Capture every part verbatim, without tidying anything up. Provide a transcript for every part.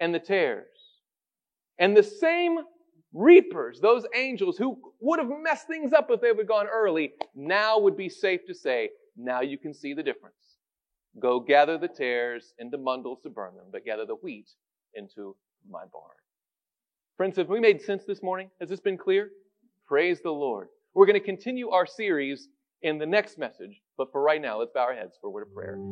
and the tares. And the same reapers, those angels who would have messed things up if they would have gone early, now would be safe to say, now you can see the difference. Go gather the tares into bundles to burn them, but gather the wheat into my barn. Friends, have we made sense this morning? Has this been clear? Praise the Lord. We're going to continue our series in the next message, but for right now, let's bow our heads for a word of prayer.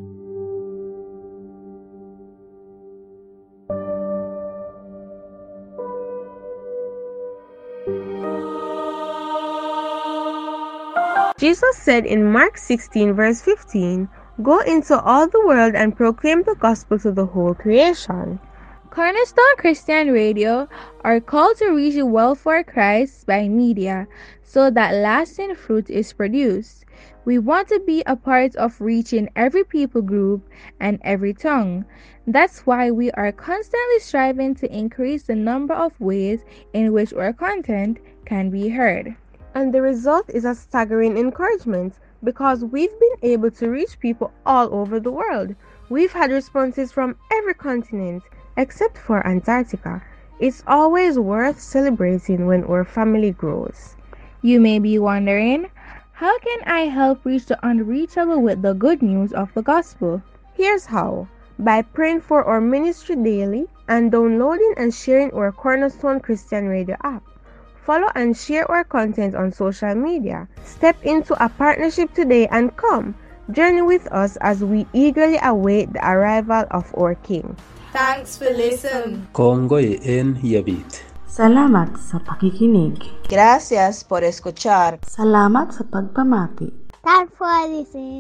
Jesus said in Mark sixteen verse fifteen, "Go into all the world and proclaim the gospel to the whole creation." Cornerstone Christian Radio are called to reach the world for Christ by media so that lasting fruit is produced. We want to be a part of reaching every people group and every tongue. That's why we are constantly striving to increase the number of ways in which our content can be heard. And the result is a staggering encouragement because we've been able to reach people all over the world. We've had responses from every continent except for Antarctica. It's always worth celebrating when our family grows. You may be wondering, how can I help reach the unreachable with the good news of the gospel? Here's how. By praying for our ministry daily and downloading and sharing our Cornerstone Christian Radio app. Follow and share our content on social media. Step into a partnership today and come. Journey with us as we eagerly await the arrival of our King. Thanks for listening. Kongoi en yabit. Salamat sa pakikinig. Gracias por escuchar. Salamat sa pagpamati. Thanks for listening.